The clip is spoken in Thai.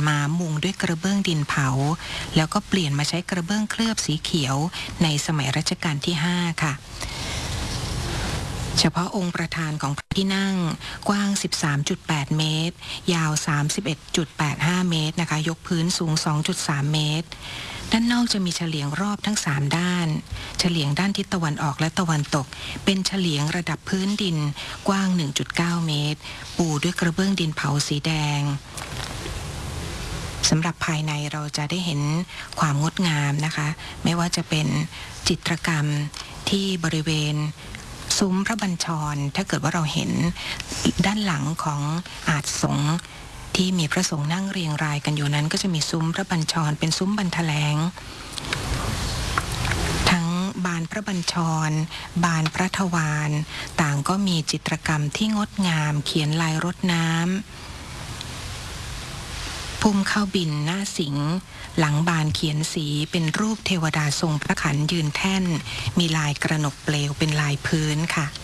มามุงด้วยกระเบื้องดินเผาแล้วก็เปลี่ยนมาใช้กระเบื้องเคลือบสีเขียวในสมัยรัชกาลที่5ค่ะเฉพาะองค์ประธานของพระที่นั่งกว้าง 13.8 เมตรยาว 31.85 เมตรนะคะยกพื้นสูง 2.3 เมตรด้านนอกจะมีเฉลียงรอบทั้ง3ด้านเฉลียงด้านทิศตะวันออกและตะวันตกเป็นเฉลียงระดับพื้นดินกว้าง 1.9 เมตรปูด้วยกระเบื้องดินเผาสีแดงสำหรับภายในเราจะได้เห็นความงดงามนะคะไม่ว่าจะเป็นจิตรกรรมที่บริเวณซุ้มพระบัญชรถ้าเกิดว่าเราเห็นด้านหลังของอาสน์สงฆ์ที่มีพระสงฆ์นั่งเรียงรายกันอยู่นั้นก็จะมีซุ้มพระบัญชรเป็นซุ้มบรรแถลงทั้งบานพระบัญชรบานพระทวารต่างก็มีจิตรกรรมที่งดงามเขียนลายรดน้ำพุ่มเข้าบินหน้าสิงห์หลังบานเขียนสีเป็นรูปเทวดาทรงพระขันยืนแท่นมีลายกระหนกเปลวเป็นลายพื้นค่ะ